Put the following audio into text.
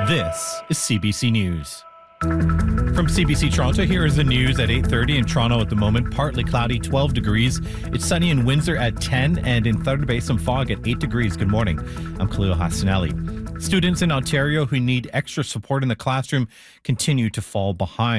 This is CBC News. From CBC Toronto, here is the news at 8:30 in Toronto at the moment. Partly cloudy, 12 degrees. It's sunny in Windsor at 10 and in Thunder Bay some fog at 8 degrees. Good morning. I'm Khalil Hassanelli. Students in Ontario who need extra support in the classroom continue to fall behind.